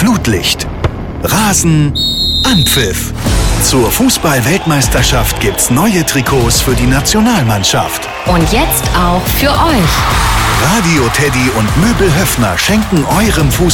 Flutlicht. Rasen, Anpfiff. Zur Fußball-Weltmeisterschaft gibt's neue Trikots für die Nationalmannschaft. Und jetzt auch für euch. Radio Teddy und Möbel Höffner schenken eurem Fußball